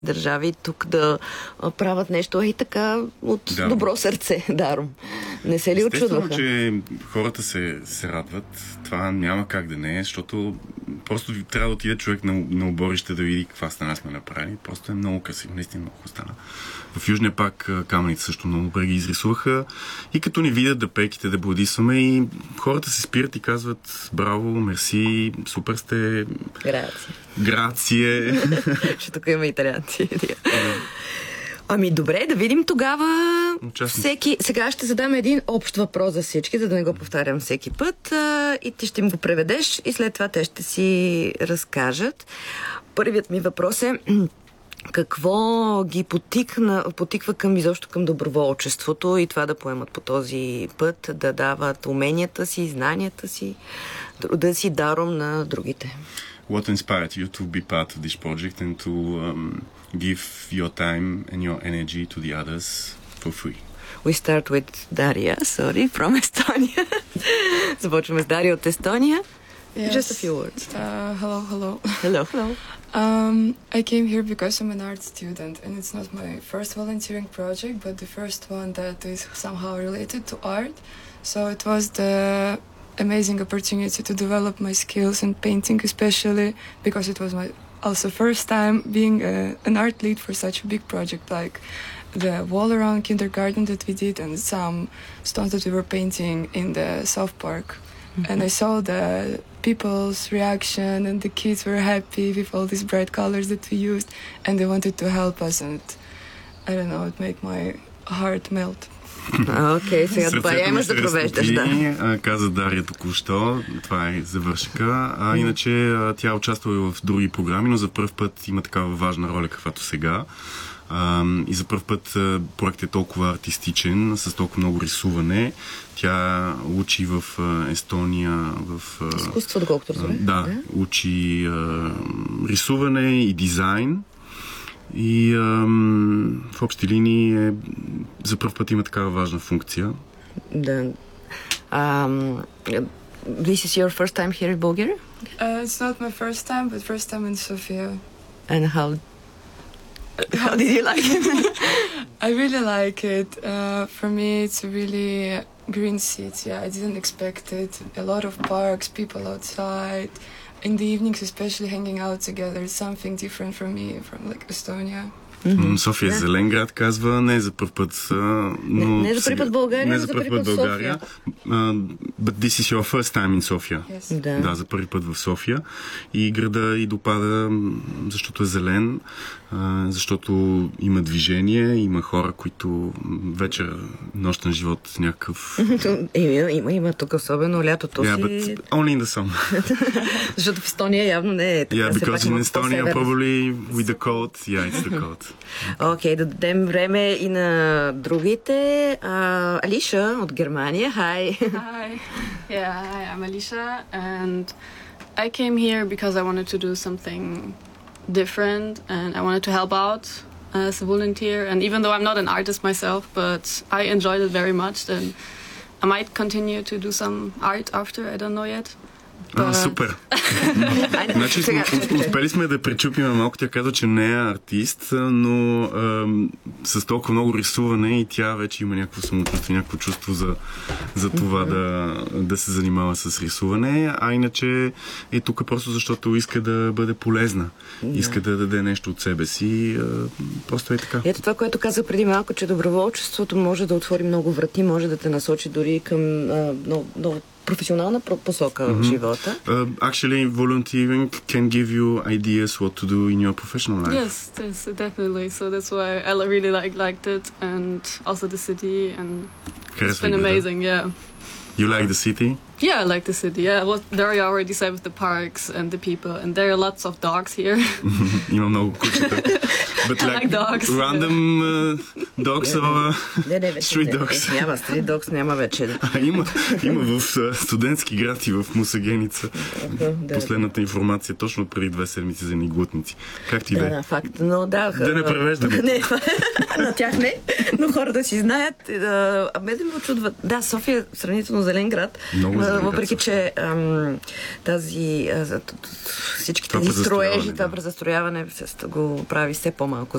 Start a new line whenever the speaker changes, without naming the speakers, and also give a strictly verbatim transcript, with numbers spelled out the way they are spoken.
държави тук да а, правят нещо и така от да. Добро сърце, даром. Не се ли очудваха?
Естествено, че хората се, се радват. Това няма как да не е, защото просто трябва да отиде човек на, на оборище да види каква стена сме направили. Просто е много красиво, наистина много стана. В Южния парк камъните също много добре ги изрисуваха и като ни видят да пейките, да бодисваме и хората се спират и казват браво, мерси, супер сте.
Грация.
Грация.
Ще тук има италианци. Ами добре, да видим тогава всеки... Сега ще задам един общ въпрос за всички, за да не го повтарям всеки път а, и ти ще им го преведеш и след това те ще си разкажат. Първият ми въпрос е какво ги потикна, потиква към изобщо към доброволчеството и това да поемат по този път, да дават уменията си, знанията си, да си даром на другите.
What inspired you to be part of this project and to um, give your time and your energy to the others for free?
We start with Daria, sorry, from Estonia. Започваме с Дария от Естония.
Yes.
Just a few words.
Uh, hello, hello.
Hello, hello.
Um, I came here because I'm an art student, and it's not my first volunteering project, but the first one that is somehow related to art. So it was the amazing opportunity to develop my skills in painting, especially because it was my also first time being a, an art lead for such a big project like the wall around kindergarten that we did and some stones that we were painting in the South Park. Mm-hmm. And I saw the people's reaction and the kids were happy with all these bright colors that we used and they wanted to help us and I don't know, it made my heart melt.
Окей, okay, сега това имаш да провеждаш, да.
Каза Дария току-що, това е завършика. А иначе тя участва и в други програми, но за първ път има такава важна роля, каквато сега. Uh, и за първ път uh, проектът е толкова артистичен, с толкова много рисуване. Тя учи в uh, Естония в... Uh,
изкуство, доколкото разбира.
Uh, да, yeah. учи uh, рисуване и дизайн. И uh, в общи линии е, за първ път има такава важна функция.
Да. Um, this is your first time here in Bulgaria?
Uh, it's not my first time, but first time in Sofia.
And how How did you like it?
I really like it. Uh, for me, it's a really green city. I didn't expect it. A lot of parks, people outside. In the evenings, especially hanging out together, it's something different from me, from like Estonia.
Mm-hmm. София е зелен град, казва, не е за първ път. Но
не, не е за първ път в България,
не е за първ път в България. Uh, but this is your first time in Sofia.
Yes.
Да.
да, за първи път в София. И града и допада, защото е зелен, uh, защото има движение, има хора, които вечер, нощен живот някакъв...
има, има, има тук особено лятото
yeah,
си...
but only in the summer.
Защото в Естония явно не е така.
Yeah, because in Estonia probably with the cold, yeah, it's the cold.
Окей, okay, да дадем време и на другите. Uh, Алиша от Германия. Hi.
Hi. Yeah, hi, I'm Alicia and I came here because I wanted to do something different and I wanted to help out as a volunteer, and even though I'm not an artist myself, but I enjoyed it very much and I might continue to do some art after, I don't know yet.
А, супер! Значи, успели сме да пречупим малко. Тя казва, че не е артист, но а, с толкова много рисуване и тя вече има някакво самочувство, някакво чувство за, за това да, да се занимава с рисуване, а иначе е тук просто защото иска да бъде полезна. Иска да даде нещо от себе си. А, просто е така.
Ето това, което казах преди малко, че доброволчеството може да отвори много врати, може да те насочи дори към а, много, много професионална посока в живота.
Uh, actually, volunteering can give you ideas what to do in your professional life.
Yes, yes, definitely. So that's why I really like liked it, and also the city, and it's been amazing. Yeah.
You like the city?
Yeah, I like the city. Yeah, what Daria already said with the parks and the people, and there are lots of dogs here.
Има много кучета. But
I
like,
like dogs.
Random uh, dogs or street dogs?
Няма street dogs, няма вече.
А, има, има в uh, студентски град и в Мусагеница. Последната информация точно преди две седмици за глутници. Как ти да,
да? Да, факт. Но да.
Да не превеждаме.
Не, на тях не, но хората си знаят. А мен да ме очудват. Да, София е сравнително зелен град.
Много зелен.
Въпреки, че ам, тази а, всички тези строежи, това презастрояване го прави все по-малко